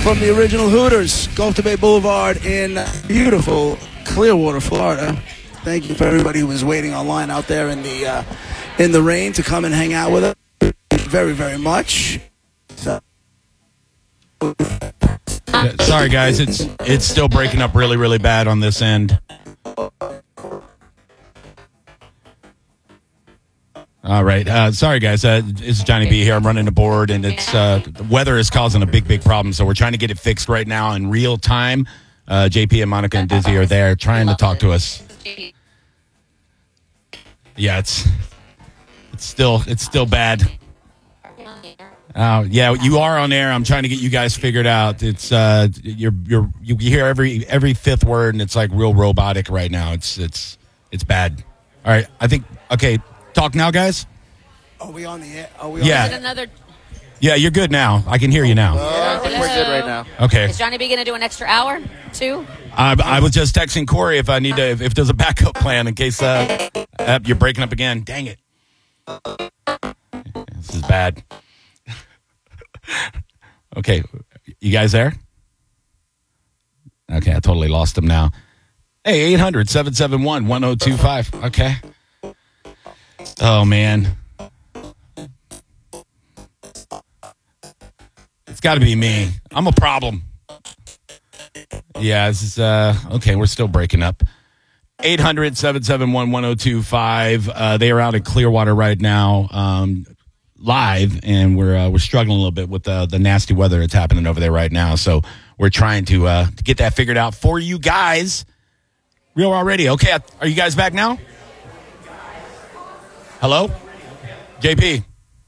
from the original Hooters, Gulf to Bay Boulevard in beautiful Clearwater, Florida. Thank you for everybody who was waiting online out there in the rain to come and hang out with us. Very, very much. So. Sorry, guys. It's still breaking up really, really bad on this end. All right. Sorry, guys. This is Johnny B here. I'm running the board, and it's the weather is causing a big, big problem. So we're trying to get it fixed right now in real time. JP and Monica and Dizzy are there trying to talk to us. Yeah, it's still bad. Yeah, you are on air. I'm trying to get you guys figured out. It's you hear every fifth word, and it's like real robotic right now. It's bad. All right, I think okay. Talk now, guys. Are we on the air? Yeah, you're good now. I can hear you now. I think we're good right now. Okay. Is Johnny B going to do an extra hour, too? I was just texting Corey if I need to, if there's a backup plan in case you're breaking up again. Dang it. This is bad. Okay. You guys there? Okay, I totally lost him now. Hey, 800-771-1025. Okay. Oh, man. It's got to be me. I'm a problem. Yeah, this is, okay, we're still breaking up. 800-771-1025. They are out in Clearwater right now, live, and we're struggling a little bit with the nasty weather that's happening over there right now. So we're trying to get that figured out for you guys. Real Raw Radio. Okay, are you guys back now? Hello? JP.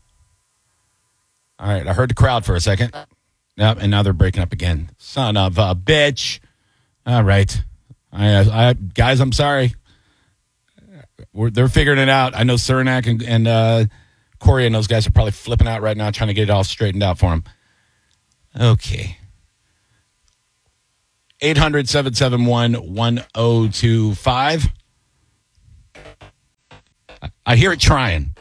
All right, I heard the crowd for a second. Yep, and now they're breaking up again. Son of a bitch. All right. Guys, I'm sorry. They're figuring it out. I know Cernak and Corey and those guys are probably flipping out right now trying to get it all straightened out for them. Okay. 800-771-1025. I hear it trying.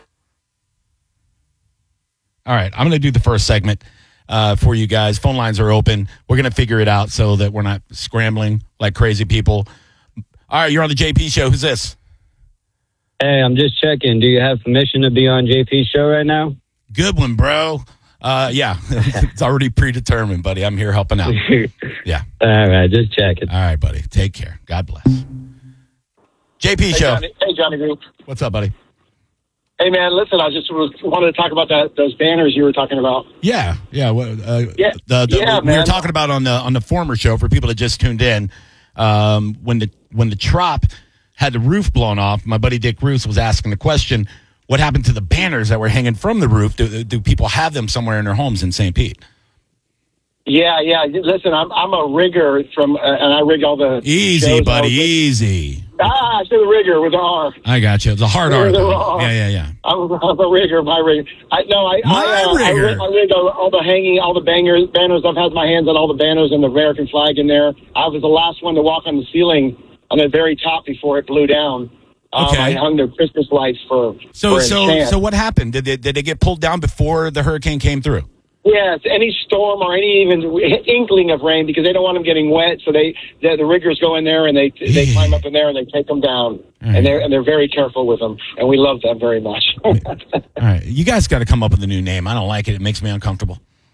All right, I'm going to do the first segment for you guys. Phone lines are open. We're going to figure it out so that we're not scrambling like crazy people. All right, you're on the JP Show. Who's this? Hey, I'm just checking. Do you have permission to be on JP's show right now? Good one, bro. Yeah, it's already predetermined, buddy. I'm here helping out. Yeah. All right, just checking. All right, buddy. Take care. God bless. JP Show. Hey, Johnny B. What's up, buddy? Hey, man, listen, I just wanted to talk about those banners you were talking about. Yeah. Well, we were talking about on the former show for people that just tuned in. When the Trop had the roof blown off, my buddy Dick Roos was asking the question, what happened to the banners that were hanging from the roof? Do people have them somewhere in their homes in St. Pete? Yeah. Listen, I'm a rigger and I rig all the easy, buddy, easy. I said the rigger with the R. I got you. It's a hard R. Yeah. I'm a rigger. My rigger. I rig all the banners. I've had my hands on all the banners and the American flag in there. I was the last one to walk on the ceiling on the very top before it blew down. Okay. I hung the Christmas lights for a chance. So what happened? Did they get pulled down before the hurricane came through? Yes, any storm or any even inkling of rain, because they don't want them getting wet. So the riggers go in there and they climb up in there and they take them down, and they're very careful with them, and we love them very much. All right, you guys got to come up with a new name. I don't like it. It makes me uncomfortable.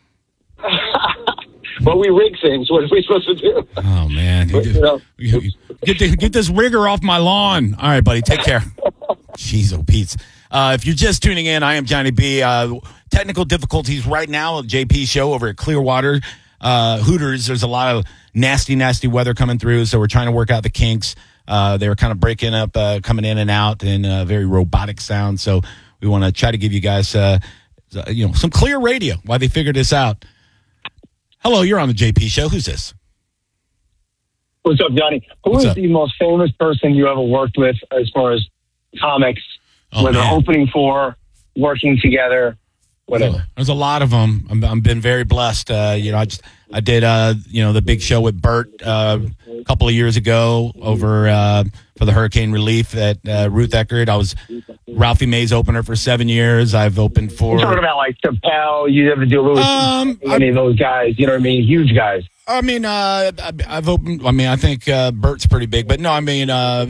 Well, we rig things. What are we supposed to do? Oh man, get this rigger off my lawn. All right, buddy, take care. Jeez, oh Pete's. If you're just tuning in, I am Johnny B. Technical difficulties right now at JP Show over at Clearwater. Hooters, there's a lot of nasty weather coming through, so we're trying to work out the kinks. They were kind of breaking up, coming in and out, and very robotic sound. So we want to try to give you guys, some clear radio while they figure this out. Hello, you're on the JP Show. Who's this? What's up, Johnny? Who is the most famous person you ever worked with as far as comics, whether opening for, working together, whatever? There's a lot of them. I've been very blessed. I did, the big show with Bert couple of years ago over for the hurricane relief at Ruth Eckerd. I was Ralphie May's opener for 7 years. I've opened for... You're talking about like Chappelle, you ever do Louis, any of those guys, you know what I mean? Huge guys. I mean, I've opened. I mean, I think Bert's pretty big, but no, I mean,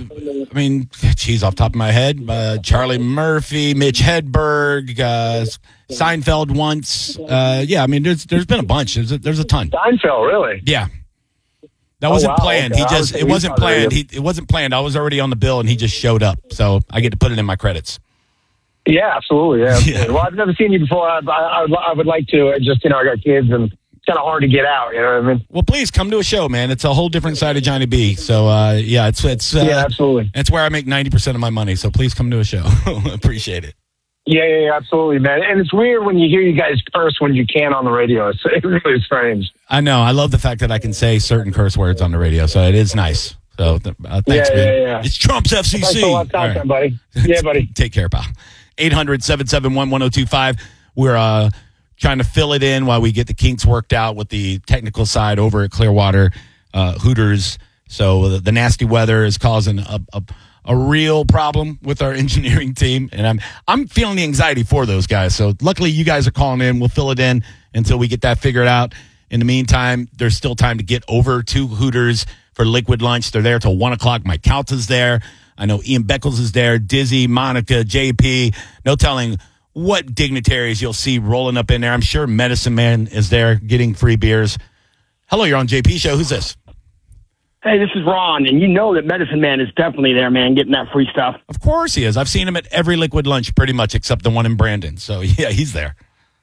geez, off the top of my head, Charlie Murphy, Mitch Hedberg, Seinfeld once. Yeah, I mean, there's been a bunch. There's a ton. Seinfeld, really? Yeah, that wasn't planned. Okay. It wasn't planned. It wasn't planned. I was already on the bill, and he just showed up, so I get to put it in my credits. Yeah, absolutely. Yeah. Yeah. Well, I've never seen you before. I would like to. Just I got kids and. Kind of hard to get out, you know what I mean? Well, please come to a show, man. It's a whole different side of Johnny B. So, yeah, it's yeah, absolutely. It's where I make 90% of my money. So, please come to a show. Appreciate it. Yeah, absolutely, man. And it's weird when you hear you guys curse when you can on the radio. It's really strange. I know. I love the fact that I can say certain curse words on the radio. So, it is nice. So, thanks, man. Yeah. It's Trump's FCC. Thanks a lot, time, buddy. Yeah, buddy. Take care, pal. 800-771-1025. We're trying to fill it in while we get the kinks worked out with the technical side over at Clearwater Hooters. So the nasty weather is causing a real problem with our engineering team, and I'm feeling the anxiety for those guys. So luckily, you guys are calling in. We'll fill it in until we get that figured out. In the meantime, there's still time to get over to Hooters for liquid lunch. They're there till 1 o'clock. Mike Couts is there. I know Ian Beckles is there. Dizzy, Monica, JP. No telling what dignitaries you'll see rolling up in there. I'm sure Medicine Man is there getting free beers. Hello, you're on JP Show. Who's this? Hey, this is Ron, and you know that Medicine Man is definitely there, man, getting that free stuff. Of course he is. I've seen him at every liquid lunch pretty much except the one in Brandon. So, yeah, he's there.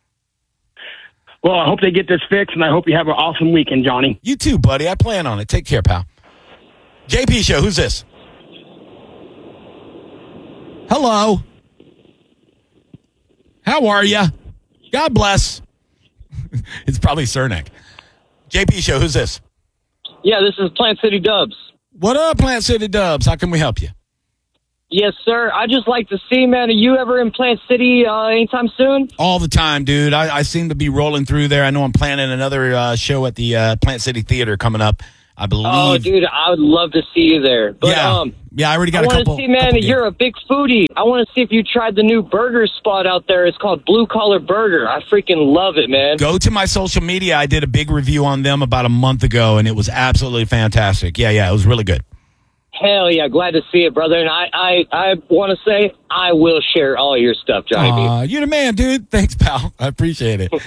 Well, I hope they get this fixed, and I hope you have an awesome weekend, Johnny. You too, buddy. I plan on it. Take care, pal. JP Show. Who's this? Hello. How are you? God bless. It's probably Cernak. JP Show, who's this? Yeah, this is Plant City Dubs. What up, Plant City Dubs? How can we help you? Yes, sir. I just like to see, man, are you ever in Plant City anytime soon? All the time, dude. I seem to be rolling through there. I know I'm planning another show at the Plant City Theater coming up, I believe. Oh, dude, I would love to see you there. But, yeah, I already got a couple. I want to see, man, you're a big foodie. I want to see if you tried the new burger spot out there. It's called Blue Collar Burger. I freaking love it, man. Go to my social media. I did a big review on them about a month ago, and it was absolutely fantastic. Yeah, it was really good. Hell yeah, glad to see it, brother. And I want to say I will share all your stuff, Johnny. You're the man, dude. Thanks, pal. I appreciate it.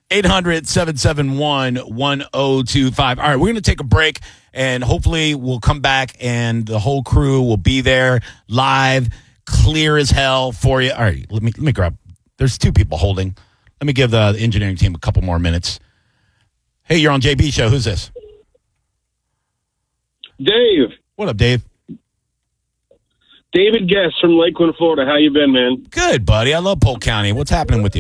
800-771-1025. All right, we're going to take a break, and hopefully we'll come back, and the whole crew will be there live, clear as hell for you. All right, let me grab. There's two people holding. Let me give the engineering team a couple more minutes. Hey, you're on JB Show. Who's this? Dave. What up, Dave? David Guest from Lakeland, Florida. How you been, man? Good, buddy. I love Polk County. What's happening with you?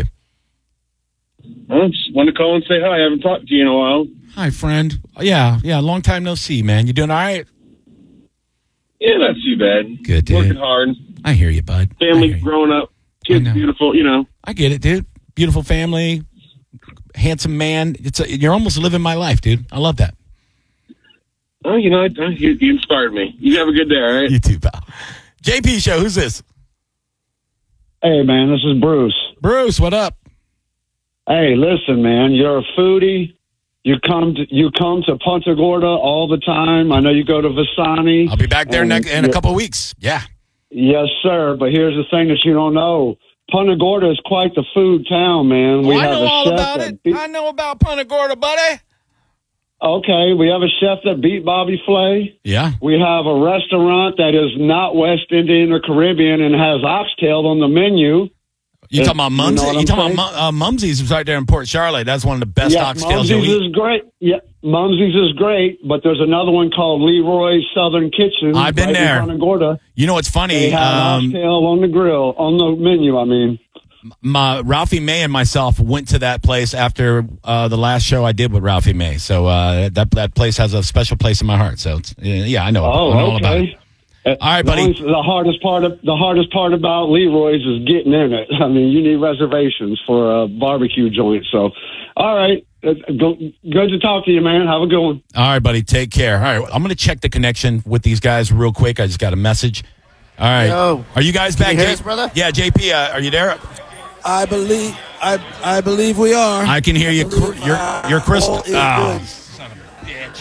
I just wanted to call and say hi. I haven't talked to you in a while. Hi, friend. Yeah. Long time no see, man. You doing all right? Yeah, not too bad. Good, dude. Working hard. I hear you, bud. Family's growing up. Kids beautiful, you know. I get it, dude. Beautiful family, handsome man. You're almost living my life, dude. I love that. Oh, you know, you inspired me. You have a good day, all right? You too, pal. JP Show, who's this? Hey, man, this is Bruce. Bruce, what up? Hey, listen, man, you're a foodie. You come to Punta Gorda all the time. I know you go to Visani. I'll be back there in a couple of weeks. Yeah. Yes, sir. But here's the thing that you don't know. Punta Gorda is quite the food town, man. I know all about it. I know about Punta Gorda, buddy. Okay, we have a chef that beat Bobby Flay. Yeah. We have a restaurant that is not West Indian or Caribbean and has oxtail on the menu. You talking about Mumsy? You talking about Mumsy's is right there in Port Charlotte. That's one of the best oxtails you'll eat. Mumsy's is great. Yeah, Mumsy's is great, but there's another one called Leroy's Southern Kitchen. I've been there. In Punta Gorda. You know what's funny? They have oxtail on the grill, on the menu, I mean. Ralphie May and myself went to that place after the last show I did with Ralphie May. So that place has a special place in my heart. So I know all about it. All right, buddy. The hardest part about Leroy's is getting in it. I mean, you need reservations for a barbecue joint. So, all right. Good to talk to you, man. Have a good one. All right, buddy. Take care. All right, I'm going to check the connection with these guys real quick. I just got a message. All right. Yo. Are you guys back, Can you hear us, brother? Yeah, JP, are you there? I believe we are. I can hear you. You're crystal. Oh, son of a bitch.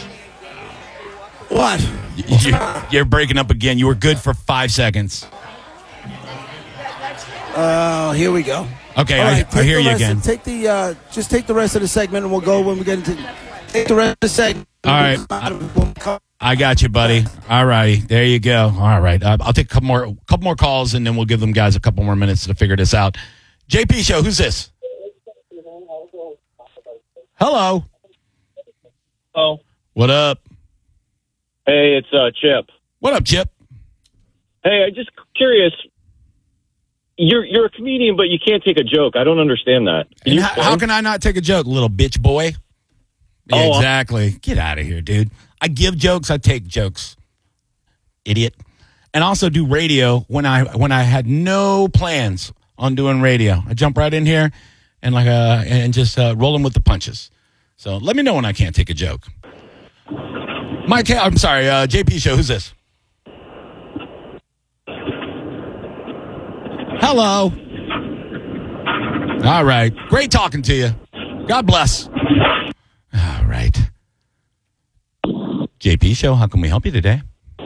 What? You're breaking up again. You were good for 5 seconds. Here we go. Okay, Right, I hear you again. Take the rest of the segment, and we'll go when we get into. Take the rest of the segment. All right. I got you, buddy. All righty. There you go. All right. I'll take a couple more calls, and then we'll give them guys a couple more minutes to figure this out. JP Show, who's this? Hello. Oh. What up? Hey, it's Chip. What up, Chip? Hey, I'm just curious. You're a comedian, but you can't take a joke. I don't understand that. How can I not take a joke, little bitch boy? Yeah, exactly. Get out of here, dude. I give jokes. I take jokes. Idiot. And also do radio when I had no plans on doing radio. I jump right in here and just rolling with the punches. So let me know when I can't take a joke. I'm sorry, JP Show, who's this? Hello. All right. Great talking to you. God bless. All right. JP Show, how can we help you today?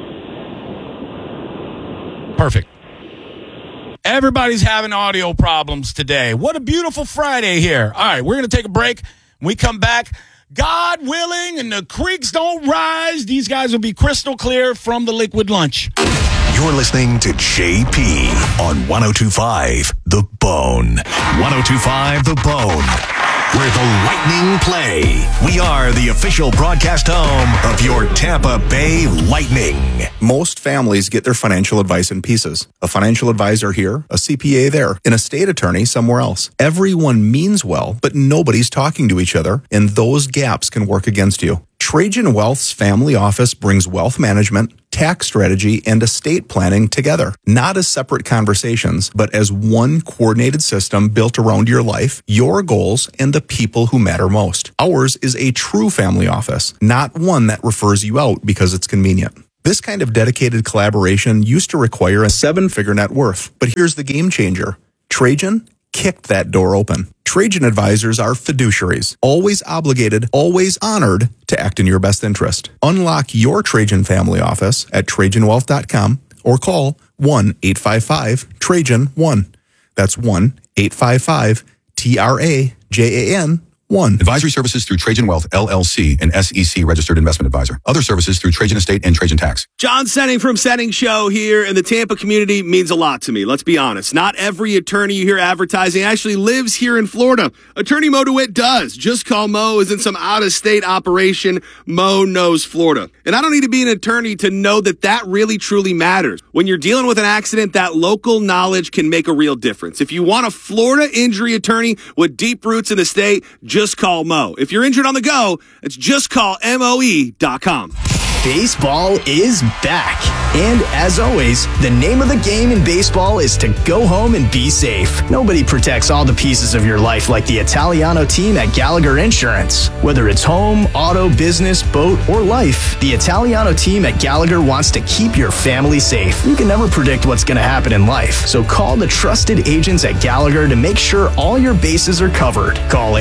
Perfect. Everybody's having audio problems today. What a beautiful Friday here. All right, we're going to take a break. When we come back, God willing, and the creeks don't rise, these guys will be crystal clear from the liquid lunch. You're listening to JP on 102.5 The Bone. 102.5 The Bone, where the Lightning play. We are the official broadcast home of your Tampa Bay Lightning. Most families get their financial advice in pieces. A financial advisor here, a CPA there, an estate attorney somewhere else. Everyone means well, but nobody's talking to each other, and those gaps can work against you. Trajan Wealth's family office brings wealth management, tax strategy, and estate planning together. Not as separate conversations, but as one coordinated system built around your life, your goals, and the people who matter most. Ours is a true family office, not one that refers you out because it's convenient. This kind of dedicated collaboration used to require a 7-figure net worth. But here's the game changer. Trajan kicked that door open. Trajan advisors are fiduciaries, always obligated, always honored to act in your best interest. Unlock your Trajan family office at TrajanWealth.com or call 1-855-TRAJAN-1. That's 1-855-TRAJAN-1. Advisory services through Trajan Wealth, LLC, an SEC registered investment advisor. Other services through Trajan Estate and Trajan Tax. John Senning from Senning Show here, and the Tampa community means a lot to me. Let's be honest. Not every attorney you hear advertising actually lives here in Florida. Attorney Mo DeWitt does. Just Call Mo isn't some out-of-state operation. Mo knows Florida. And I don't need to be an attorney to know that really truly matters. When you're dealing with an accident, that local knowledge can make a real difference. If you want a Florida injury attorney with deep roots in the state, just call Mo. If you're injured on the go, it's justcallmoe.com. Baseball is back. And as always, the name of the game in baseball is to go home and be safe. Nobody protects all the pieces of your life like the Italiano team at Gallagher Insurance. Whether it's home, auto, business, boat, or life, the Italiano team at Gallagher wants to keep your family safe. You can never predict what's going to happen in life, so call the trusted agents at Gallagher to make sure all your bases are covered. Call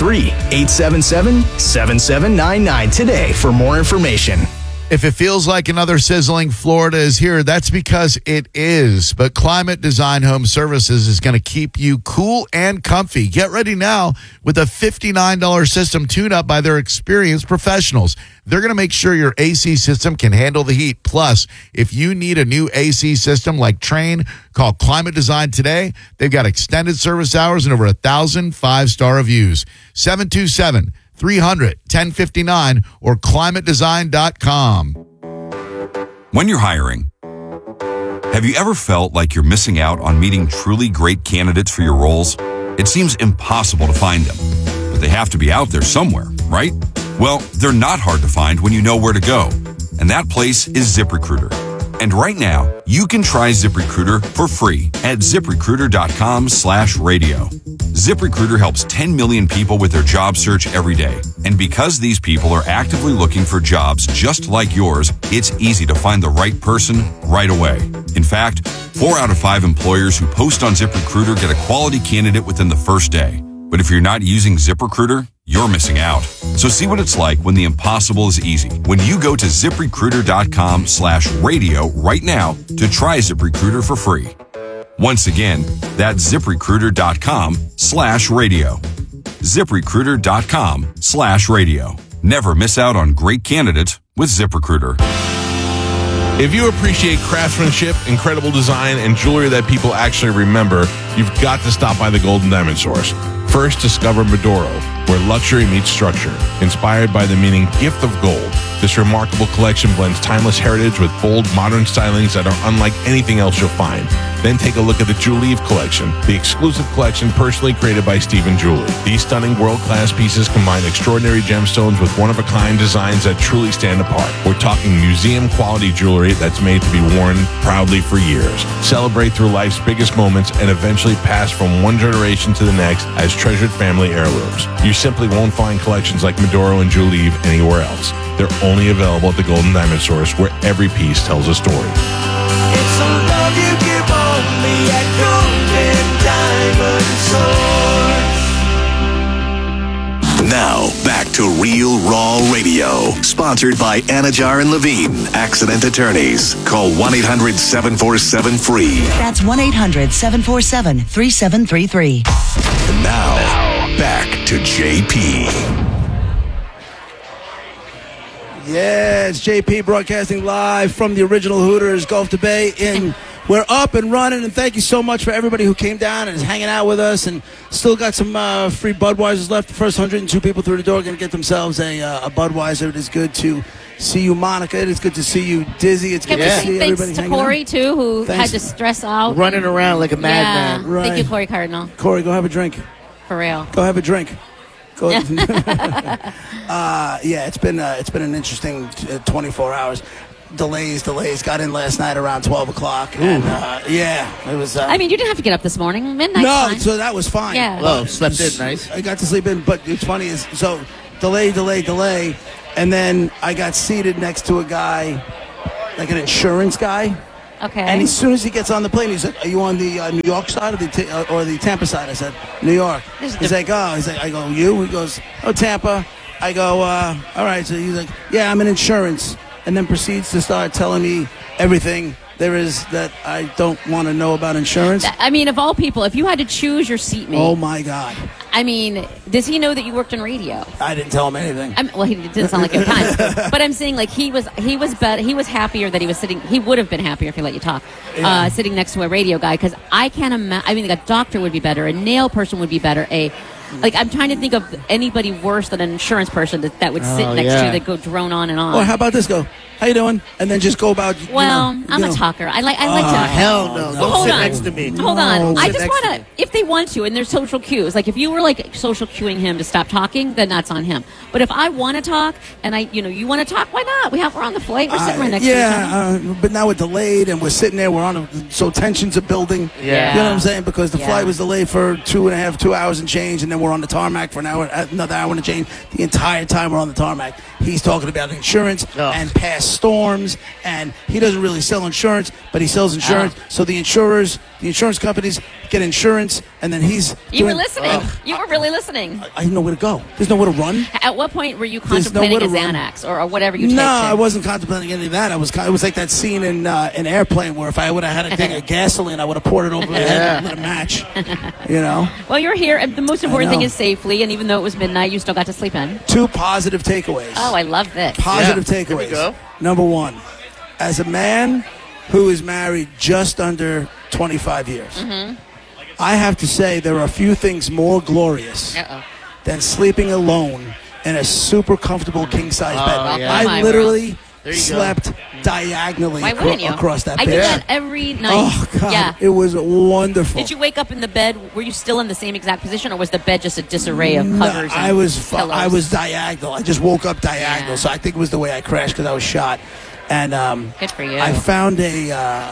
813-877-7799 today for more information. If it feels like another sizzling Florida is here, that's because it is. But Climate Design Home Services is going to keep you cool and comfy. Get ready now with a $59 system tune-up by their experienced professionals. They're going to make sure your AC system can handle the heat. Plus, if you need a new AC system like Trane, call Climate Design today. They've got extended service hours and over 1,000 5-star reviews. 727-300-1059 or climatedesign.com. When you're hiring, have you ever felt like you're missing out on meeting truly great candidates for your roles? It seems impossible to find them, but they have to be out there somewhere, right? Well, they're not hard to find when you know where to go, and that place is ZipRecruiter. And right now, you can try ZipRecruiter for free at ZipRecruiter.com/radio. ZipRecruiter helps 10 million people with their job search every day. And because these people are actively looking for jobs just like yours, it's easy to find the right person right away. In fact, 4 out of 5 employers who post on ZipRecruiter get a quality candidate within the first day. But if you're not using ZipRecruiter, you're missing out. So see what it's like when the impossible is easy. When you go to ZipRecruiter.com/radio right now to try ZipRecruiter for free. Once again, that's ZipRecruiter.com/radio. ZipRecruiter.com/radio. Never miss out on great candidates with ZipRecruiter. If you appreciate craftsmanship, incredible design, and jewelry that people actually remember, you've got to stop by the Golden Diamond Source. First, discover Medoro, where luxury meets structure. Inspired by the meaning gift of gold, this remarkable collection blends timeless heritage with bold, modern stylings that are unlike anything else you'll find. Then take a look at the Julieve collection, the exclusive collection personally created by Stephen Julie. These stunning world-class pieces combine extraordinary gemstones with one-of-a-kind designs that truly stand apart. We're talking museum-quality jewelry that's made to be worn proudly for years. Celebrate through life's biggest moments and eventually pass from one generation to the next as treasured family heirlooms. You simply won't find collections like Medoro and Julieve anywhere else. They're only available at the Golden Diamond Source, where every piece tells a story. It's a love you give only at Golden Diamond Source. Now, back to Real Raw Radio. Sponsored by Anajar and Levine, Accident Attorneys. Call 1-800-747-FREE. That's 1-800-747-3733. And now, back to JP. Yeah, it's JP broadcasting live from the original Hooters, Gulf to Bay. We're up and running, and thank you so much for everybody who came down and is hanging out with us, and still got some free Budweisers left. The first 102 people through the door are going to get themselves a Budweiser. It is good to see you, Monica. It is good to see you, Dizzy. It's good to see everybody Thanks to Corey, too, who had to stress out. Running around like a madman. Right. Thank you, Corey Cardinal. Corey, go have a drink. For real. Go have a drink. Go it's been an interesting 24 hours. Delays. Got in last night around 12 o'clock. And, it was... I mean, you didn't have to get up this morning. Midnight. No, fine. so that was fine. Yeah. Oh, slept in nice. I got to sleep in, but it's funny is, so delay. And then I got seated next to a guy, like an insurance guy. Okay. And as soon as he gets on the plane, he's like, "Are you on the New York side or the Tampa side?" I said, "New York." He's like, "Oh." He's like, I go, "You?" He goes, "Oh, Tampa." I go, "All right." So he's like, "Yeah, I'm in insurance," and then proceeds to start telling me everything there is that I don't want to know about insurance. I mean, of all people, if you had to choose your seatmate. Oh my God. I mean, does he know that you worked in radio? I didn't tell him anything. Well, he didn't sound like it at times. But I'm saying, like, he was better. He was happier that he was sitting. He would have been happier if he let you talk, sitting next to a radio guy. Because I can't imagine. I mean, like, a doctor would be better. A nail person would be better. I'm trying to think of anybody worse than an insurance person that would sit next to you that go drone on and on. Or how about this? Go, how you doing? And then just go about. I'm a talker. I like to. Hell no! Don't sit next to me. Hold on. I just want to. If they want to, and there's social cues. Like if you were like social cueing him to stop talking, then that's on him. But if I want to talk, and you want to talk, why not? We're on the flight. We're sitting right next to each other. But now we're delayed, and we're sitting there. We're on so tensions are building. Yeah. You know what I'm saying? Because the flight was delayed for 2 hours and change, and then we're on the tarmac for another hour and change. The entire time we're on the tarmac, he's talking about insurance and past storms, and he doesn't really sell insurance, but he sells insurance. So the insurance companies get insurance, and then You were listening. You were really listening. I didn't know where to go. There's nowhere to run. At what point were you contemplating a Xanax or whatever you take? No, I wasn't contemplating any of that. It was like that scene in Airplane where if I would have had a thing of gasoline, I would have poured it over my head and lit a match. You know? Well, you're here, and the most important thing is safely, and even though it was midnight, you still got to sleep in. 2 positive takeaways. Oh, I love this. Positive takeaways. Here we go. Number 1, as a man who is married just under 25 years, I have to say there are a few things more glorious than sleeping alone in a super comfortable king-size bed. yeah. I literally There you slept diagonally Why wouldn't you? across that I bed. did that every night. Oh, God. Yeah. It was wonderful. Did you wake up in the bed? Were you still in the same exact position, or was the bed just a disarray of covers? I was diagonal. I just woke up diagonal, Yeah. so I think it was the way I crashed because I was shot. And good for you. I found and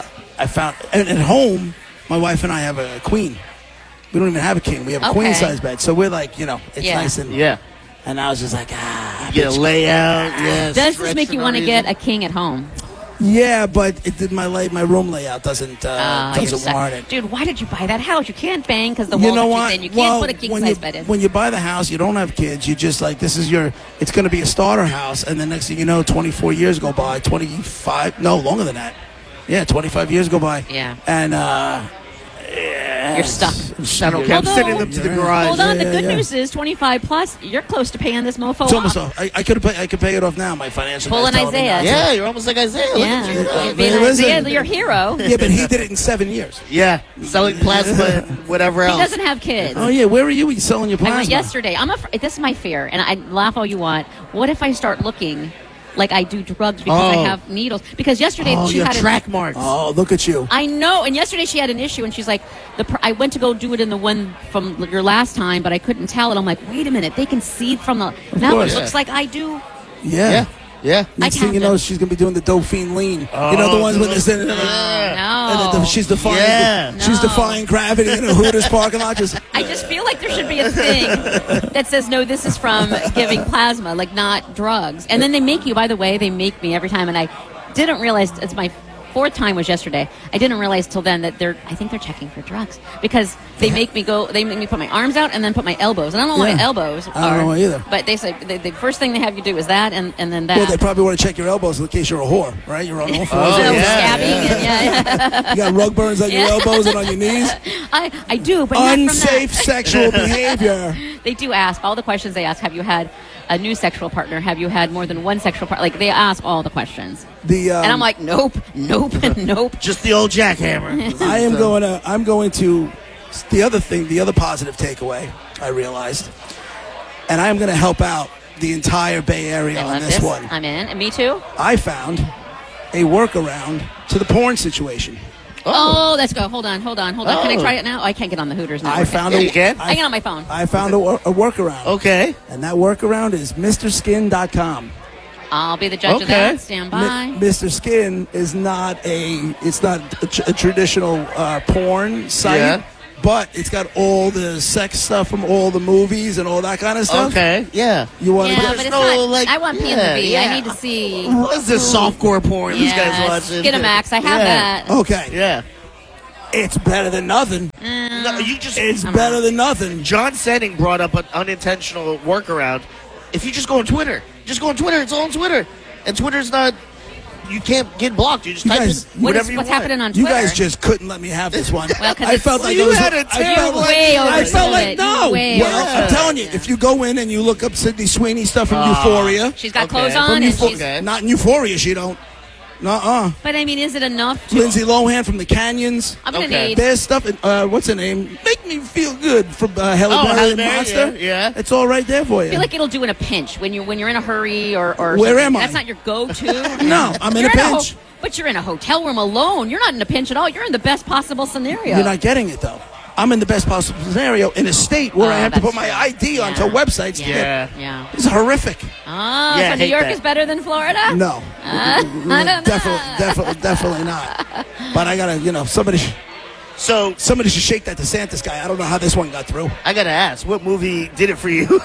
at home, my wife and I have a queen. We don't even have a king. We have a queen size bed. So we're like, it's nice and And I was just like, get a layout. Yes. Does this make you want to get a king at home? Yeah, but it did my room layout doesn't warrant it. Dude, why did you buy that house? You can't bang because the walls are too thin. You can't put a king size bed in. When you buy the house, you don't have kids. You just like it's going to be a starter house, and the next thing you know, 24 years go by, 25, no longer than that. Yeah, 25 years go by. Yeah, and you're stuck. I'm sending them to the garage. Hold on, the good news is 25 plus. You're close to paying this mofo it's almost off. I could pay it off now. My financial. Pull an Isaiah. Yeah, you're almost like Isaiah. Yeah, Isaiah, your hero. Yeah, but he did it in 7 years. Yeah, selling plasma, whatever else. He doesn't have kids. Oh yeah, where are you? Are you selling your plasma? I went yesterday. This is my fear, and I laugh all you want. What if I start looking like I do drugs because I have needles? Because yesterday she had track marks. Oh, look at you. I know. And yesterday she had an issue, and she's like, I went to go do it in the one from your last time, but I couldn't tell it. I'm like, wait a minute, they can see from the now it looks like I do. Yeah. Next thing you know, she's gonna be doing the Dauphine lean. You know the ones with this. No. She's defying. She's defying gravity in a Hooters parking lot. I just feel like there should be a thing that says no. This is from giving plasma, like not drugs. And then they make you. By the way, they make me every time, and I didn't realize it's my 4th time was yesterday. I didn't realize till then that I think they're checking for drugs because they make me go. They make me put my arms out and then put my elbows. And I don't know what my elbows are. I don't know either. But they say the first thing they have you do is that and then that. Well, they probably want to check your elbows in case you're a whore, right? You're on all fours. Scabbing. You got rug burns on your elbows and on your knees. I do, but unsafe sexual behavior. They do ask all the questions. They ask, have you had a new sexual partner? Have you had more than one sexual partner? Like they ask all the questions. And I'm like, nope. Just the old jackhammer. I'm going to the other positive takeaway I realized, and I am going to help out the entire Bay Area on this one. I'm in, and me too. I found a workaround to the porn situation. Oh, let's go. Hold on. Can I try it now? Oh, I can't get on the Hooters now. I found it again. I get on my phone. I found a workaround. Okay. And that workaround is MrSkin.com. I'll be the judge of that. Stand by. Mr. Skin is not a traditional porn site, but it's got all the sex stuff from all the movies and all that kind of stuff. Okay, yeah. You want to but it's not, I want PMV. Yeah. I need to see. What's this softcore porn this guy's watching? Skinamax. I have that. Okay. Yeah. It's better than nothing. No, it's better than nothing. John Senning brought up an unintentional workaround. If you just go on Twitter, it's all on Twitter. And Twitter's not, you can't get blocked. You just type in whatever you want. What's happening on Twitter? You guys just couldn't let me have this one. Well, I felt like you had a terrible I felt like no. Well, I'm telling you, if you go in and you look up Sydney Sweeney stuff from Euphoria. She's got clothes on. And not in Euphoria, she don't. But I mean, is it enough to... Lindsay Lohan from the Canyons. I'm going to need... There's stuff, what's her name? Make Me Feel Good from Halle Berry Monster. Yeah. It's all right there for you. I feel like it'll do in a pinch when you're in a hurry or Where am I? That's not your go-to. No, I'm in a pinch. But you're in a hotel room alone. You're not in a pinch at all. You're in the best possible scenario. You're not getting it, though. I'm in the best possible scenario in a state where I have to put my ID onto websites. Yeah. It's horrific. Oh, so New York is better than Florida? No. I don't know. Definitely not. But I gotta, somebody should shake that DeSantis guy. I don't know how this one got through. I gotta ask, what movie did it for you?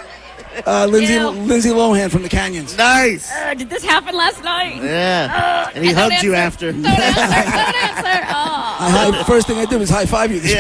Lindsay Lohan from the Canyons. Nice. Did this happen last night? Yeah. And he hugged you after. Don't answer. Oh. First thing I did was high five you this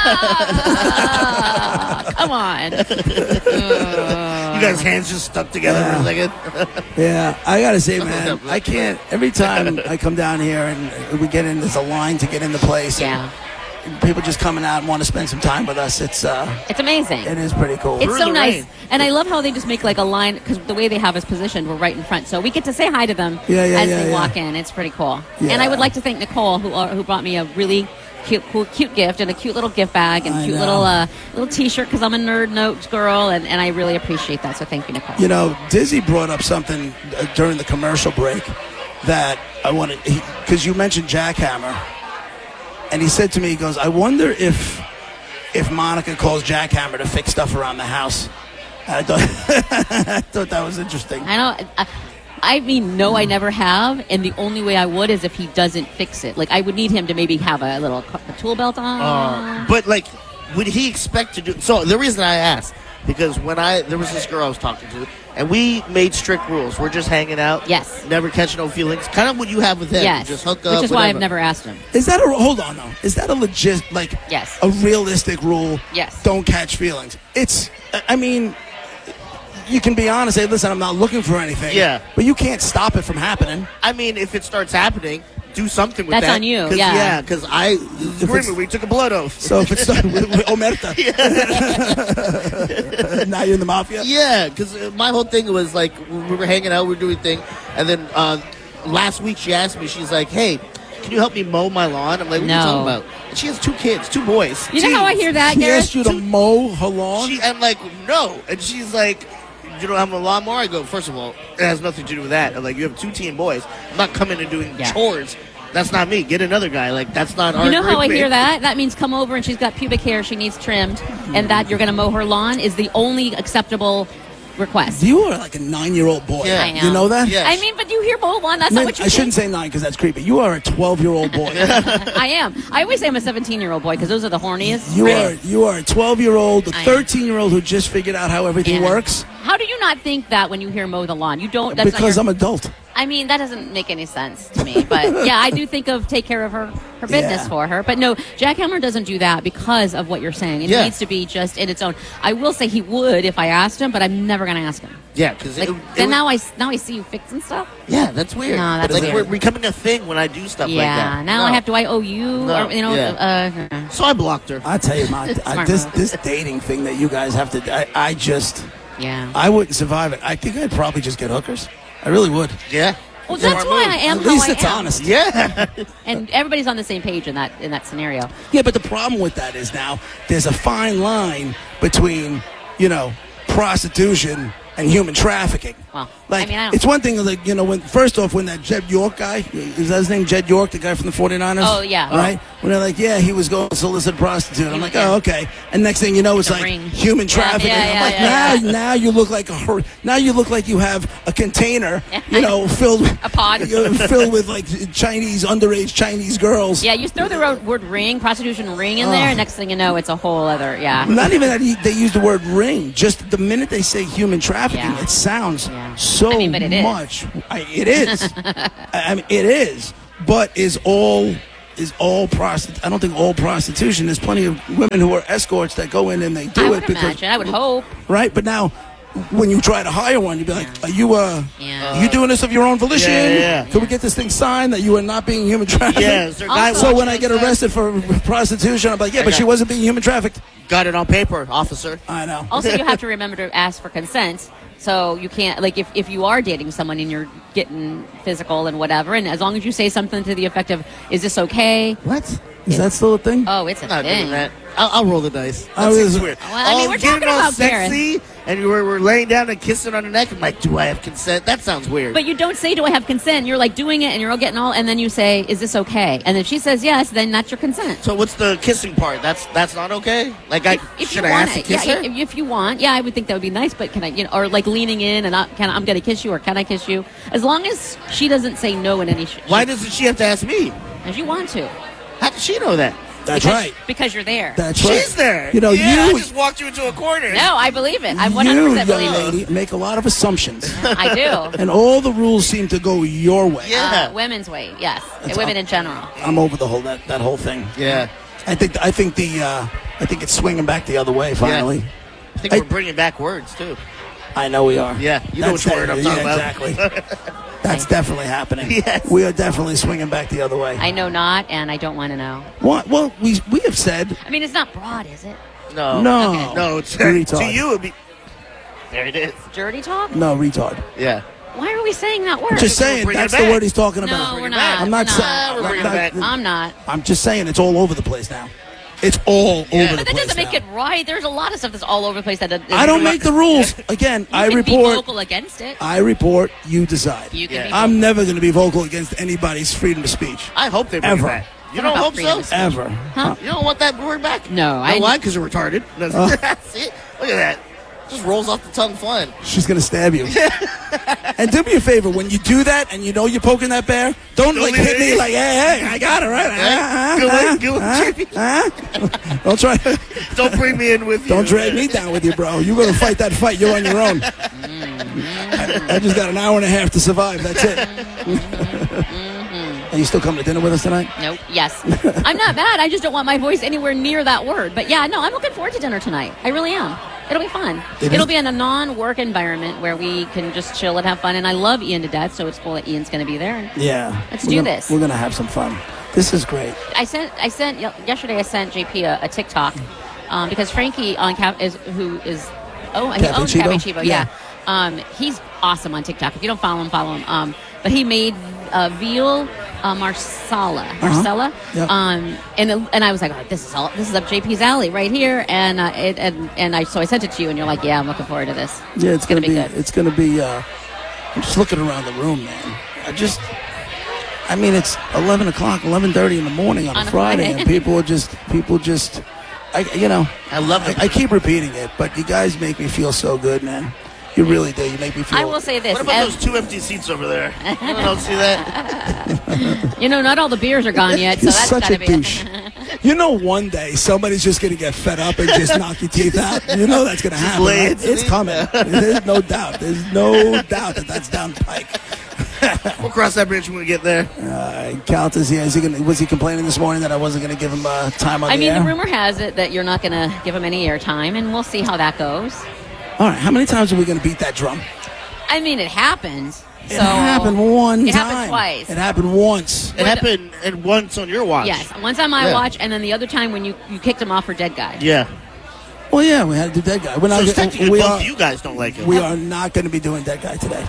morning. Come on. You guys' hands just stuck together for a second. Yeah, I gotta say, man, I can't. Every time I come down here and we get in, there's a line to get in the place. Yeah. People just coming out and want to spend some time with us. It's amazing. It is pretty cool. It's so nice. And I love how they just make like a line, because the way they have us positioned, we're right in front. So we get to say hi to them as they walk in. It's pretty cool. Yeah. And I would like to thank Nicole, who brought me a really cute gift and a cute little gift bag and little T-shirt, because I'm a Nerd Notes girl, and I really appreciate that. So thank you, Nicole. Dizzy brought up something during the commercial break that I wanted, because you mentioned Jackhammer. And he said to me, he goes, I wonder if Monica calls Jackhammer to fix stuff around the house. And I thought that was interesting. I know. I mean, no, I never have, and the only way I would is if he doesn't fix it. Like, I would need him to maybe have a tool belt on. But like, would he expect to do? So the reason I asked, because there was this girl I was talking to, and we made strict rules. We're just hanging out. Yes. Never catch no feelings. Kind of what you have with him. Yes. You just hook up. Which is why I've never asked him. Is that hold on though? Is that a legit Yes. a realistic rule? Yes. Don't catch feelings. It's. I mean, you can be honest. Say, listen, I'm not looking for anything. Yeah. But you can't stop it from happening. I mean, if it starts happening, do something with That's that. on you, Cause, yeah. because we took a blood oath. So if it's done with Omerta. Now you're in the mafia? Yeah, because my whole thing was like, we were hanging out, we were doing thing, and then last week she asked me, she's like, hey, can you help me mow my lawn? I'm like, what are you talking about? And she has 2 kids, 2 boys. You know how I hear that, She Garrett? asked you to mow her lawn? I'm like, no. And she's like, you don't have a lawnmower? I go, first of all, it has nothing to do with that. I'm like, you have 2 teen boys. I'm not coming and doing chores. That's not me. Get another guy. Like, that's not our You know how I agreement. hear that? That means come over and she's got pubic hair she needs trimmed, and that you're going to mow her lawn is the only acceptable request. You are like a 9-year-old boy. I am. You know that? I mean, but you hear mow one. That's not what you I shouldn't say 9 because that's creepy. You are a 12-year-old boy. I am. I always say I'm a 17-year-old boy because those are the horniest. You are a 12-year-old, a I am. 13-year-old who just figured out how everything works. How do you not think that when you hear mow the lawn? You don't. That's Because not I'm adult. I mean, that doesn't make any sense to me. But yeah, I do think of take care of her business Yeah. for her. But no, Jack Hammer doesn't do that because of what you're saying. It Yeah. needs to be just in its own. I will say he would if I asked him, but I'm never going to ask him. Yeah, because Then now I see you fixing stuff. Yeah, that's weird. No, that's like weird. we're becoming a thing when I do stuff like Yeah, that. now I have to. I owe you, No, or, you know. yeah. So I blocked her. I tell you, Smart this move. this dating thing that you guys have to. I just. Yeah. I wouldn't survive it. I think I'd probably just get hookers. I really would. Yeah. Well, that's why I am At least how I it's am. honest. Yeah. And everybody's on the same page in that scenario. Yeah, but the problem with that is now there's a fine line between, prostitution and human trafficking. Well, Like, I mean, I don't. it's one thing, like, when that Jed York guy, is that his name, Jed York, the guy from the 49ers? Oh, yeah. Right? When they're like, yeah, he was going to solicit prostitute. I'm like, oh, okay. And next thing you know, it's The like ring. human trafficking. yeah, I'm like, yeah. now you look like now you look like you have a container, filled A pod. filled with like underage Chinese girls. Yeah, you throw the word ring, prostitution ring in there, and next thing you know, it's a whole other, Not even that they use the word ring. Just the minute they say human trafficking, Yeah. it sounds so but it is. much. It is. I mean, it is. But is all prostitution? I don't think all prostitution. There's plenty of women who are escorts that go in and they do I it would because imagine. I would hope. right. But now, when you try to hire one, you'd be like, "Are you doing this of your own volition? Yeah. Can we get this thing signed that you are not being human trafficked?" Yeah, is there a guy So watching when I get outside? arrested for prostitution, I'm like, "Yeah, but she wasn't being human trafficked." Got it on paper, officer. I know. Also, you have to remember to ask for consent. So you can't, like, if you are dating someone and you're getting physical and whatever, and as long as you say something to the effect of, is this okay? What? Is that still a thing? Oh, it's a Not thing. doing that. I'll roll the dice. I That was- seems weird. Well, I mean, we're getting talking all about sexy, and we're laying down and kissing on the neck. I'm like, do I have consent? That sounds weird. But you don't say, do I have consent? You're like doing it and you're all getting all, and then you say, is this okay? And if she says yes, then that's your consent. So what's the kissing part? That's not okay. Like, should I want ask to it, kiss yeah, her? if you want, I would think that would be nice. But can I, or like leaning in and I'm going to kiss you, or can I kiss you? As long as she doesn't say no in any. Why doesn't she have to ask me? If you want to. How does she know that? That's Because- right. Because you're there. That's right. She's there. You know, I you just walked you into a corner. No, I believe it. I 100% you, believe young it. lady, make a lot of assumptions. I do. And all the rules seem to go your way. Women's way, yes. That's Women all. in general. I'm over the whole that whole thing. Yeah. I think it's swinging back the other way finally. I think we're bringing back words, too. I know we are. Yeah, you know which word I'm talking about. Exactly. That's definitely happening. Yes. We are definitely swinging back the other way. I know not, and I don't want to know. What? Well, we have said I mean, it's not broad, is it? No. No. Okay. No, it's Retard. to you, it'd be. There it is. Dirty talk? no retard. Yeah. Why are we saying that word? Just saying bringing that's it the back. word he's talking about. No, we're not. I'm not We're saying. We're bringing it back. I'm not. I'm just saying it's all over the place now. It's all over the But that place doesn't make now. it right. There's a lot of stuff that's all over the place. I don't make the rules. Again, I You can be report. vocal against it. I report. You decide. You can be I'm never going to be vocal against anybody's freedom of speech. I hope they bring Ever. it back. You What don't about hope freedom so? of speech? Ever. Huh? You don't want that word back? No, Why? Because you're retarded. See? Look at that. just rolls off the tongue fine. She's going to stab you. And do me a favor, when you do that and you know you're poking that bear, don't like hit me like, hey, I got it, right? Don't try. Don't bring me in with you. Don't drag me down with you, bro. You're going to fight that fight. You're on your own. I just got an hour and a half to survive. That's it. Are you still coming to dinner with us tonight? Nope. Yes. I'm not bad. I just don't want my voice anywhere near that word. But yeah, no, I'm looking forward to dinner tonight. I really am. It'll be fun. It'll be in a non-work environment where we can just chill and have fun. And I love Ian to death, so it's cool that Ian's going to be there. And let's do this. We're going to have some fun. This is great. Yesterday I sent JP a TikTok because Frankie on Cafe Chivo. Yeah. He's awesome on TikTok. If you don't follow him. But he made veal marsala. Yep. And I was like, oh, this is up JP's alley right here. And so I sent it to you, and you're like, yeah, I'm looking forward to this. Yeah, it's gonna be good. It's gonna be. I'm just looking around the room, man. I mean, it's 11 o'clock, 11:30 in the morning on a Friday, and people just. I love it. I keep repeating it, but you guys make me feel so good, man. You really do. You make me feel. I will say this. What about those 2 empty seats over there? You don't see that? Not all the beers are gone yet, so that's such gotta a be douche. One day somebody's just going to get fed up and just knock your teeth out. You know that's going to happen. Right? It's coming. There's no doubt. There's no doubt that's down the pike. We'll cross that bridge when we get there. Count is here. Was he complaining this morning that I wasn't going to give him time on the air? the rumor has it that you're not going to give him any airtime, and we'll see how that goes. All right, how many times are we going to beat that drum? I mean, it happens. It happened one time. It happened twice. It happened once. It happened once on your watch. Yes, once on my watch, and then the other time when you kicked him off for Dead Guy. Yeah. Well, yeah, we had to do Dead Guy. Both of you guys don't like it. We are not going to be doing Dead Guy today.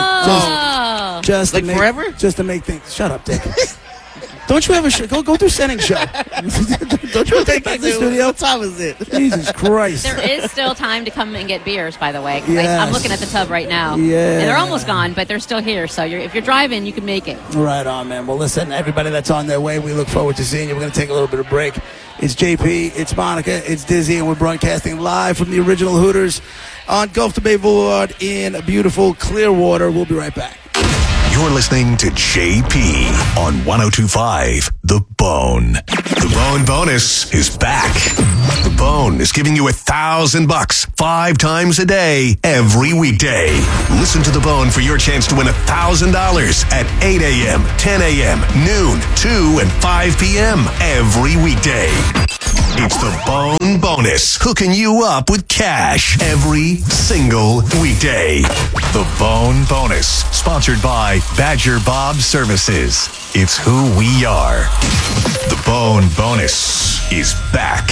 Forever? Just to make things. Shut up, Dick. Don't you have a show? Go do setting show. Don't you take back the studio? What time is it? Jesus Christ. There is still time to come and get beers, by the way. 'Cause Yes. I'm looking at the tub right now. Yeah. And they're almost gone, but they're still here. So if you're driving, you can make it. Right on, man. Well, listen, everybody that's on their way, we look forward to seeing you. We're going to take a little bit of break. It's JP, it's Monica, it's Dizzy, and we're broadcasting live from the original Hooters on Gulf to Bay Boulevard in beautiful Clearwater. We'll be right back. You're listening to JP on 102.5 The Bone. The Bone bonus is back. The Bone is giving you $1,000 5 times a day, every weekday. Listen to The Bone for your chance to win $1,000 at 8 a.m., 10 a.m., noon, 2, and 5 p.m. every weekday. It's the Bone Bonus, hooking you up with cash every single weekday. The Bone Bonus, sponsored by Badger Bob Services. It's who we are. The Bone Bonus is back.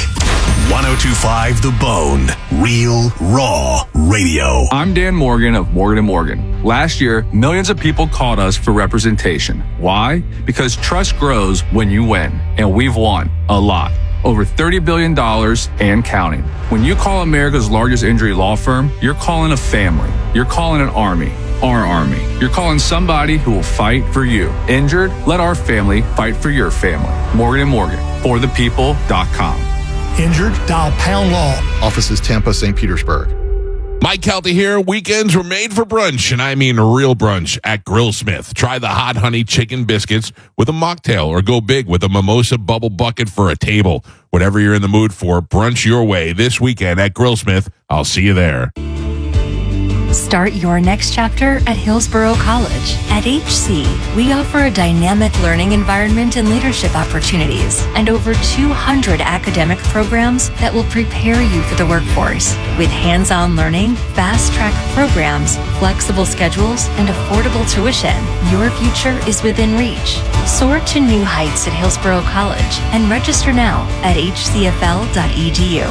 102.5 The Bone, real, raw radio. I'm Dan Morgan of Morgan & Morgan. Last year, millions of people called us for representation. Why? Because trust grows when you win, and we've won a lot. Over $30 billion and counting. When you call America's largest injury law firm, you're calling a family. You're calling an army. Our army. You're calling somebody who will fight for you. Injured? Let our family fight for your family. Morgan & Morgan. ForThePeople.com. Injured? Dial Pound Law. Offices Tampa, St. Petersburg. Mike Kelty here. Weekends were made for brunch, and I mean real brunch at Grillsmith. Try the hot honey chicken biscuits with a mocktail, or go big with a mimosa bubble bucket for a table. Whatever you're in the mood for, brunch your way this weekend at Grillsmith. I'll see you there. Start your next chapter at Hillsborough College. At HC, we offer a dynamic learning environment and leadership opportunities, and over 200 academic programs that will prepare you for the workforce. With hands-on learning, fast-track programs, flexible schedules, and affordable tuition, your future is within reach. Soar to new heights at Hillsborough College and register now at hcfl.edu.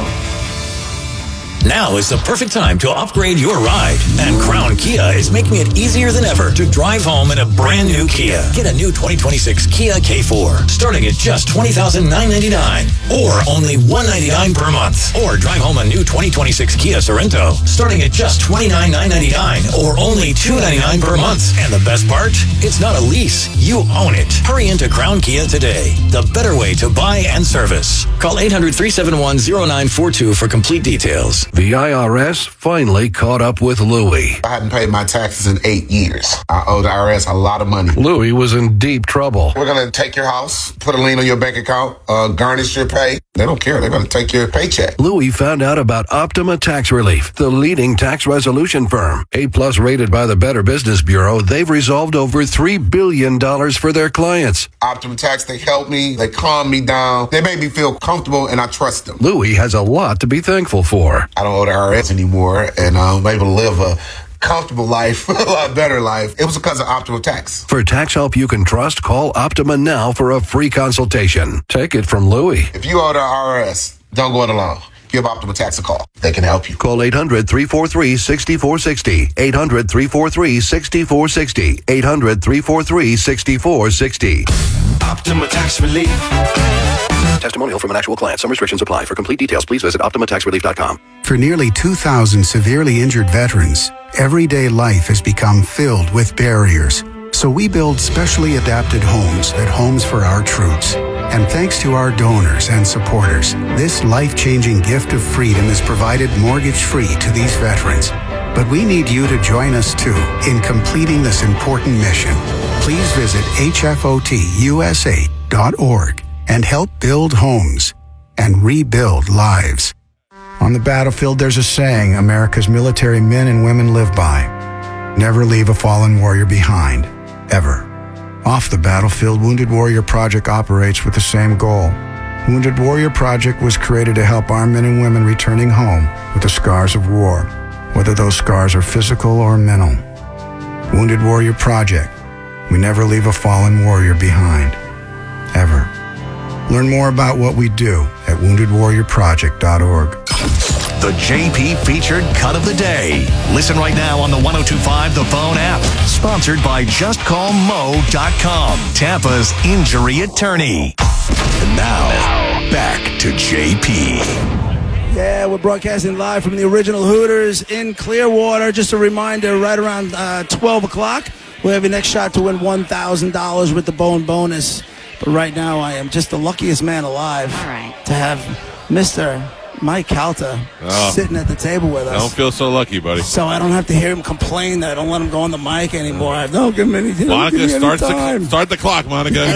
Now is the perfect time to upgrade your ride. And Crown Kia is making it easier than ever to drive home in a brand new Kia. Get a new 2026 Kia K4 starting at just $20,999 or only $199 per month. Or drive home a new 2026 Kia Sorento starting at just $29,999 or only $299 per month. And the best part? It's not a lease. You own it. Hurry into Crown Kia today. The better way to buy and service. Call 800-371-0942 for complete details. The IRS finally caught up with Louie. I hadn't paid my taxes in 8 years. I owe the IRS a lot of money. Louie was in deep trouble. We're going to take your house, put a lien on your bank account, garnish your pay. They don't care. They're going to take your paycheck. Louie found out about Optima Tax Relief, the leading tax resolution firm. A+ rated by the Better Business Bureau, they've resolved over $3 billion for their clients. Optima Tax, they help me. They calm me down. They make me feel comfortable, and I trust them. Louie has a lot to be thankful for. I don't owe the IRS anymore, and I'm able to live a comfortable life, a lot better life. It was because of Optima Tax. For tax help you can trust, call Optima now for a free consultation. Take it from Louie. If you owe the IRS, don't go it alone. Give Optima Tax a call. They can help you. Call 800-343-6460. 800-343-6460. 800-343-6460. Optima Tax Relief. Testimonial from an actual client. Some restrictions apply. For complete details, please visit OptimaTaxRelief.com. For nearly 2,000 severely injured veterans, everyday life has become filled with barriers. So we build specially adapted homes at Homes for Our Troops. And thanks to our donors and supporters, this life-changing gift of freedom is provided mortgage-free to these veterans. But we need you to join us, too, in completing this important mission. Please visit hfotusa.org and help build homes and rebuild lives. On the battlefield, there's a saying America's military men and women live by. Never leave a fallen warrior behind, ever. Off the battlefield, Wounded Warrior Project operates with the same goal. Wounded Warrior Project was created to help our men and women returning home with the scars of war, whether those scars are physical or mental. Wounded Warrior Project. We never leave a fallen warrior behind, ever. Learn more about what we do at woundedwarriorproject.org. The JP Featured Cut of the Day. Listen right now on the 102.5 The Bone app. Sponsored by JustCallMo.com, Tampa's injury attorney. And now, back to JP. Yeah, we're broadcasting live from the original Hooters in Clearwater. Just a reminder, right around 12 o'clock, we'll have your next shot to win $1,000 with the Bone bonus. But right now, I am just the luckiest man alive to have Mr. Mike Calta sitting at the table with us. I don't feel so lucky, buddy. So I don't have to hear him complain that I don't let him go on the mic anymore. I don't give him anything. Monica, start the clock, Monica. Dude,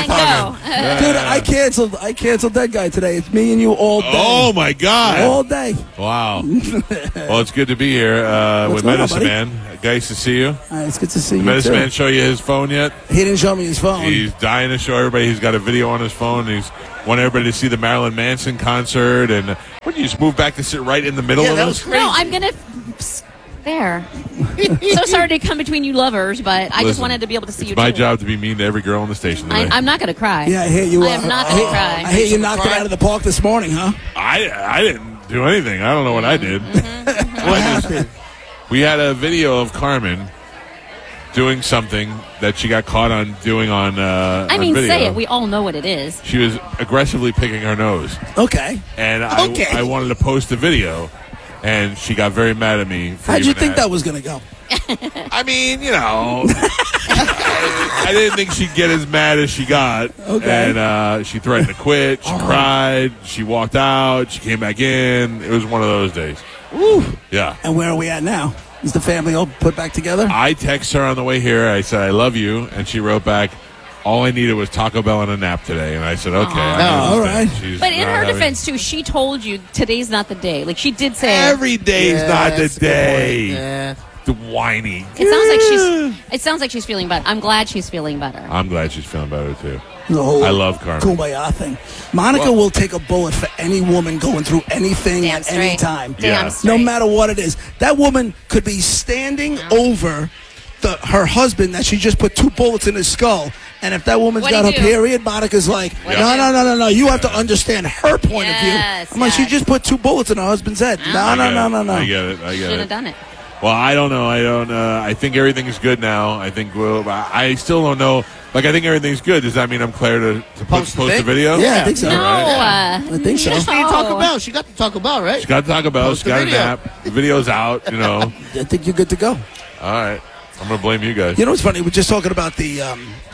I canceled that guy today. It's me and you all day. Oh, my God. All day. Wow. Well, it's good to be here with Medicine Man. Nice to see you. It's good to see you, Medicine too. Man show you his phone yet? He didn't show me his phone. He's dying to show everybody. He's got a video on his phone. He's want everybody to see the Marilyn Manson concert. And what, you just move back to sit right in the middle of this? No, I'm going to... There. So sorry to come between you lovers, but I just wanted to be able to see you. It's my job to be mean to every girl on the station today. I'm not going to cry. Yeah, I hear you. I am not going to cry. I hear you knocked it out of the park this morning, huh? I didn't do anything. I don't know what I did. What happened? We had a video of Carmen doing something that she got caught on doing on I mean, on video. say it. We all know what it is. She was aggressively picking her nose. Okay. And I wanted to post the video, and she got very mad at me. How'd you think that was going to go? I mean, you know, I didn't think she'd get as mad as she got. Okay. And she threatened to quit. She cried. She walked out. She came back in. It was one of those days. Woo. Yeah. And where are we at now? Is the family all put back together? I texted her on the way here. I said, I love you. And she wrote back, all I needed was Taco Bell and a nap today. And I said, okay. all right. But in her defense, too, she told you today's not the day. Like, she did say every day's not the day. Yeah. The whiny. It sounds like she's feeling better. I'm glad she's feeling better. I'm glad she's feeling better, too. The whole I love Carmen. Kumbaya thing. Monica will take a bullet for any woman going through anything at any time. No matter what it is. That woman could be standing over her husband that she just put 2 bullets in his skull. And if that woman's got her period, Monica's like, no. You have to understand her point of view. I'm like, she just put 2 bullets in her husband's head. No. I get it. Shouldn't have done it. Well, I don't know. I think everything's good now. I think I still don't know. Like, I think everything's good. Does that mean I'm clear to post the video? Yeah, I think so. No. I think so. She just need Taco Bell. She got the Taco Bell, right? She got Taco Bell. She got a nap. The video's out, you know. I think you're good to go. All right. I'm going to blame you guys. You know what's funny? We're just talking about the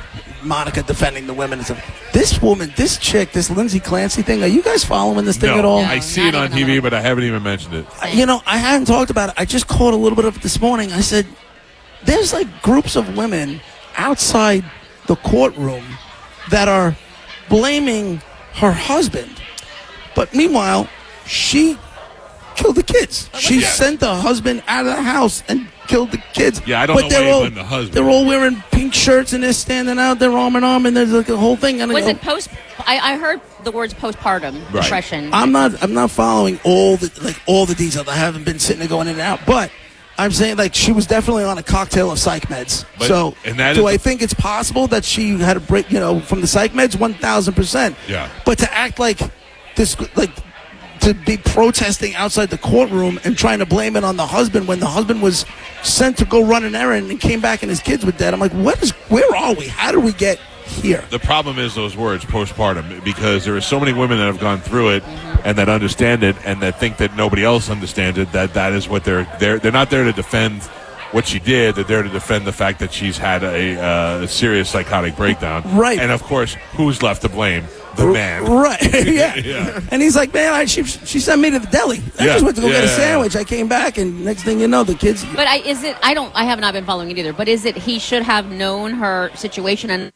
Monica defending the women and stuff. This woman, this chick, this Lindsay Clancy thing, are you guys following this thing at all? I see it on TV, but I haven't even mentioned it. I hadn't talked about it. I just caught a little bit of it this morning. I said, there's like groups of women outside the courtroom that are blaming her husband. But meanwhile, she killed the kids. She sent the husband out of the house and killed the kids. Yeah, I don't know why you blame the husband. They're all wearing pink shirts and they're standing out there arm in arm, and there's like a whole thing. Was it post? I heard the words postpartum depression. I'm not following all the details. I haven't been sitting there going in and out, but I'm saying like she was definitely on a cocktail of psych meds. Do I think it's possible that she had a break, from the psych meds? 1,000%. Yeah. But to act like this, to be protesting outside the courtroom and trying to blame it on the husband when the husband was sent to go run an errand and came back and his kids were dead. I'm like, where are we? How did we get here? The problem is those words, postpartum, because there are so many women that have gone through it and that understand it and that think that nobody else understands it, that is what they're not there to defend what she did. They're there to defend the fact that she's had a serious psychotic breakdown. Right. And, of course, who's left to blame? The man. Right. Yeah. And he's like, man, she sent me to the deli. I just went to go get a sandwich. I came back, and next thing you know, the kids. But I have not been following it either. But is it he should have known her situation and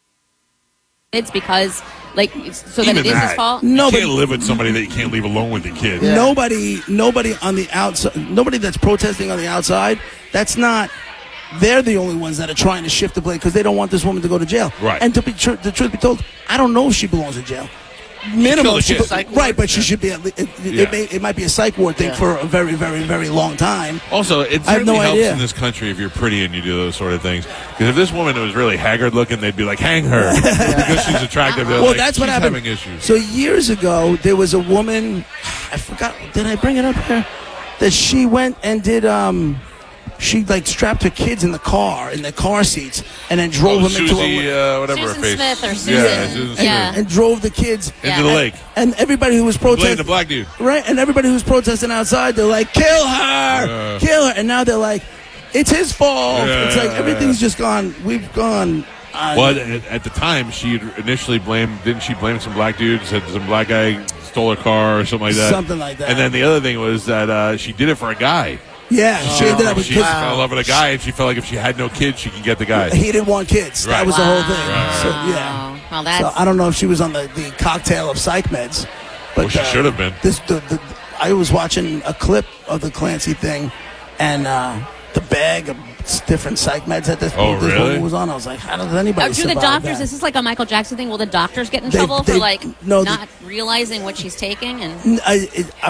it's because so that it is his fault? No, you can't live with somebody that you can't leave alone with your kid. Yeah. Nobody on the outside, nobody that's protesting on the outside. That's not. They're the only ones that are trying to shift the blame because they don't want this woman to go to jail. Right. And the truth be told, I don't know if she belongs in jail. Minimum, right? But she should be. It might be a psych ward thing for a very, very, very long time. Also, it certainly helps in this country if you're pretty and you do those sort of things. Because if this woman was really haggard looking, they'd be like, hang her because she's attractive. Well, that's what happened. Having issues. So years ago, there was a woman. I forgot. Did I bring it up here? That she went and did. She strapped her kids in the car seats, and then drove them into Susan Smith or Susan. Susan and drove the kids into the lake. And everybody who was protesting, blame the black dude, right? And everybody who was protesting outside, they're like, "Kill her, kill her!" And now they're like, "It's his fault." It's like everything's just gone. We've gone. Well, at the time, she initially didn't she blame some black dude? Said some black guy stole her car or something like that. Something like that. And then the other thing was that she did it for a guy. Yeah, she ended up with kids. She fell in love with a guy, and she felt like if she had no kids, she could get the guy. He didn't want kids. That was the whole thing. Right. So yeah. Well, that's... So I don't know if she was on the cocktail of psych meds, but she should have been. I was watching a clip of the Clancy thing, and the bag of different psych meds that this woman was on. I was like, how does anybody do survive the doctors? that? This is like a Michael Jackson thing. Will the doctors get in trouble for not realizing what she's taking? And I'm